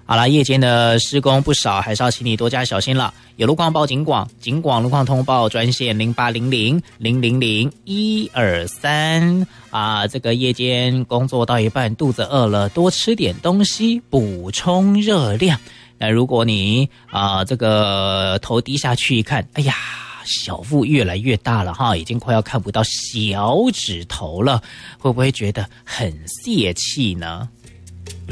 好了，夜间的施工不少，还是要请你多加小心了。有路况报警广，警广路况通报专线0800-000-123啊。这个夜间工作到一半，肚子饿了，多吃点东西，补充热量。那如果你这个头低下去一看，哎呀，小腹越来越大了哈，已经快要看不到小指头了，会不会觉得很泄气呢？